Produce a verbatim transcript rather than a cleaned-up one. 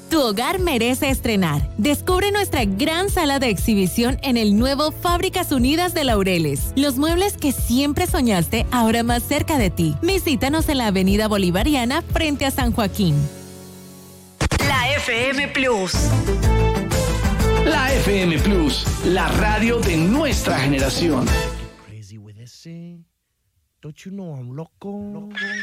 Tu hogar merece estrenar. Descubre nuestra gran sala de exhibición en el nuevo Fábricas Unidas de Laureles. Los muebles que siempre soñaste, ahora más cerca de ti. Visítanos en la Avenida Bolivariana frente a San Joaquín. La F M Plus. La F M Plus, la radio de nuestra generación. Crazy with this, don't you know I'm loco?